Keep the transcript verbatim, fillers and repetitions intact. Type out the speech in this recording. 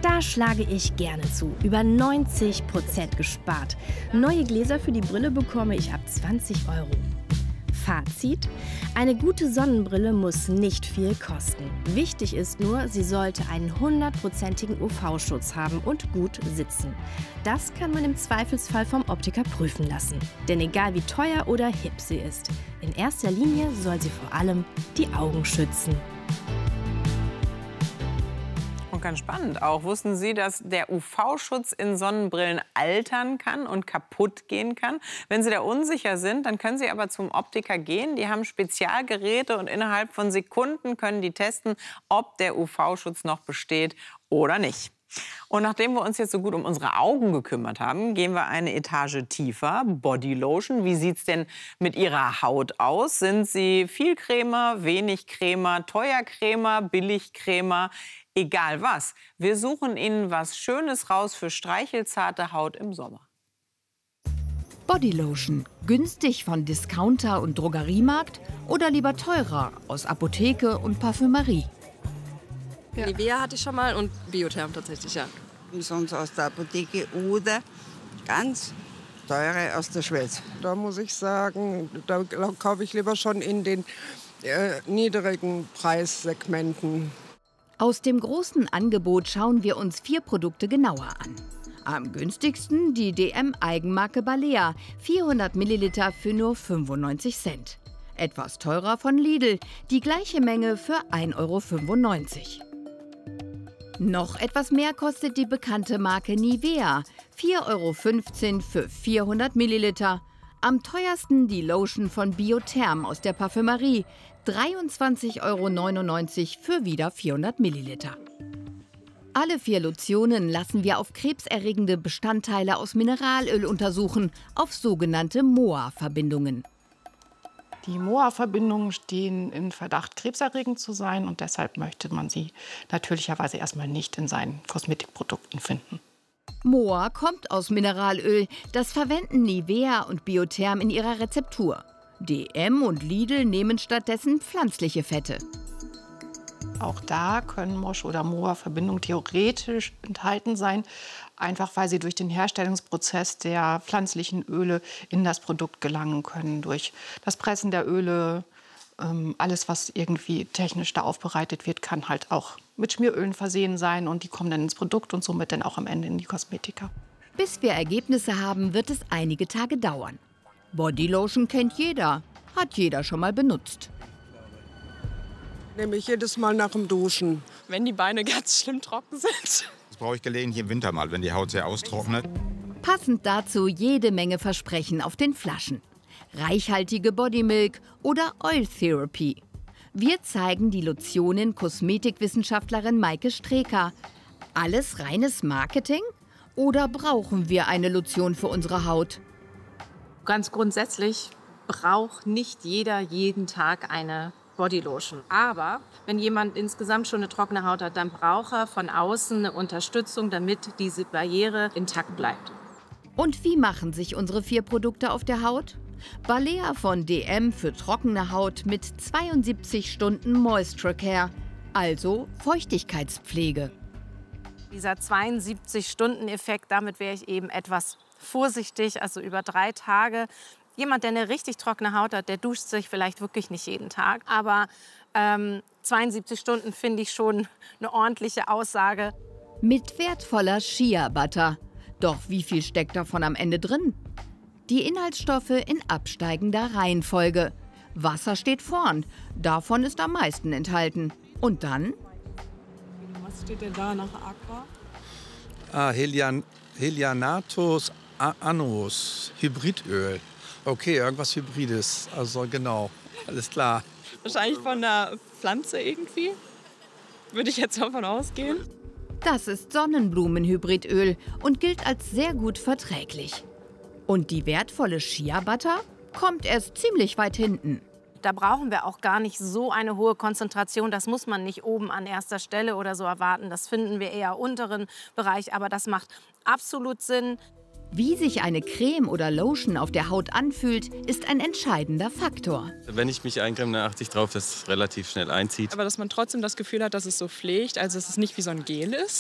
Da schlage ich gerne zu. Über neunzig Prozent gespart. Neue Gläser für die Brille bekomme ich ab zwanzig Euro. Fazit: Eine gute Sonnenbrille muss nicht viel kosten. Wichtig ist nur, sie sollte einen hundertprozentigen U V-Schutz haben und gut sitzen. Das kann man im Zweifelsfall vom Optiker prüfen lassen. Denn egal wie teuer oder hip sie ist, in erster Linie soll sie vor allem die Augen schützen. Ganz spannend auch. Wussten Sie, dass der U V-Schutz in Sonnenbrillen altern kann und kaputt gehen kann? Wenn Sie da unsicher sind, dann können Sie aber zum Optiker gehen. Die haben Spezialgeräte und innerhalb von Sekunden können die testen, ob der U V-Schutz noch besteht oder nicht. Und nachdem wir uns jetzt so gut um unsere Augen gekümmert haben, gehen wir eine Etage tiefer. Bodylotion. Wie sieht es denn mit Ihrer Haut aus? Sind Sie viel Cremer, wenig Cremer, teuer Cremer, billig Cremer? Egal was. Wir suchen Ihnen was Schönes raus für streichelzarte Haut im Sommer. Bodylotion. Günstig von Discounter und Drogeriemarkt oder lieber teurer aus Apotheke und Parfümerie? Ja. Nivea hatte ich schon mal und Biotherm tatsächlich, ja. Sonst aus der Apotheke oder ganz teure aus der Schweiz. Da muss ich sagen, da kaufe ich lieber schon in den äh, niedrigen Preissegmenten. Aus dem großen Angebot schauen wir uns vier Produkte genauer an. Am günstigsten die D M-Eigenmarke Balea, vierhundert Milliliter für nur fünfundneunzig Cent. Etwas teurer von Lidl, die gleiche Menge für ein Euro fünfundneunzig. Noch etwas mehr kostet die bekannte Marke Nivea, vier Euro fünfzehn für vierhundert Milliliter. Am teuersten die Lotion von Biotherm aus der Parfümerie, dreiundzwanzig Euro neunundneunzig für wieder vierhundert Milliliter. Alle vier Lotionen lassen wir auf krebserregende Bestandteile aus Mineralöl untersuchen, auf sogenannte M O A-Verbindungen. Die M O A-Verbindungen stehen in Verdacht, krebserregend zu sein, und deshalb möchte man sie natürlicherweise erstmal nicht in seinen Kosmetikprodukten finden. M O A kommt aus Mineralöl. Das verwenden Nivea und Biotherm in ihrer Rezeptur. D M und Lidl nehmen stattdessen pflanzliche Fette. Auch da können Mosch- oder M O A-Verbindungen theoretisch enthalten sein, einfach weil sie durch den Herstellungsprozess der pflanzlichen Öle in das Produkt gelangen können. Durch das Pressen der Öle, ähm, alles, was irgendwie technisch da aufbereitet wird, kann halt auch mit Schmierölen versehen sein, und die kommen dann ins Produkt und somit dann auch am Ende in die Kosmetika. Bis wir Ergebnisse haben, wird es einige Tage dauern. Bodylotion kennt jeder, hat jeder schon mal benutzt. Nehme ich jedes Mal nach dem Duschen. Wenn die Beine ganz schlimm trocken sind. Das brauche ich gelegentlich im Winter mal, wenn die Haut sehr austrocknet. Passend dazu jede Menge Versprechen auf den Flaschen. Reichhaltige Bodymilk oder Oil Therapy. Wir zeigen die Lotionen Kosmetikwissenschaftlerin Maike Streeker. Alles reines Marketing? Oder brauchen wir eine Lotion für unsere Haut? Ganz grundsätzlich braucht nicht jeder jeden Tag eine Bodylotion. Aber wenn jemand insgesamt schon eine trockene Haut hat, dann braucht er von außen eine Unterstützung, damit diese Barriere intakt bleibt. Und wie machen sich unsere vier Produkte auf der Haut? Balea von D M für trockene Haut mit zweiundsiebzig Stunden Moisture Care, also Feuchtigkeitspflege. Dieser zweiundsiebzig-Stunden-Effekt, damit wäre ich eben etwas vorsichtig, also über drei Tage. Jemand, der eine richtig trockene Haut hat, der duscht sich vielleicht wirklich nicht jeden Tag. Aber ähm, zweiundsiebzig Stunden finde ich schon eine ordentliche Aussage. Mit wertvoller Shea Butter. Doch wie viel steckt davon am Ende drin? Die Inhaltsstoffe in absteigender Reihenfolge. Wasser steht vorn. Davon ist am meisten enthalten. Und dann? Was steht denn da nach Aqua? Ah, Helian, Helianatus annus, Hybridöl. Okay, irgendwas Hybrides. Also genau, alles klar. Wahrscheinlich von der Pflanze irgendwie. Würde ich jetzt davon ausgehen. Das ist Sonnenblumenhybridöl und gilt als sehr gut verträglich. Und die wertvolle Shea Butter kommt erst ziemlich weit hinten. Da brauchen wir auch gar nicht so eine hohe Konzentration. Das muss man nicht oben an erster Stelle oder so erwarten. Das finden wir eher im unteren Bereich. Aber das macht absolut Sinn. Wie sich eine Creme oder Lotion auf der Haut anfühlt, ist ein entscheidender Faktor. Wenn ich mich eincreme, dann achte ich darauf, dass es relativ schnell einzieht. Aber dass man trotzdem das Gefühl hat, dass es so pflegt, also dass es nicht wie so ein Gel ist.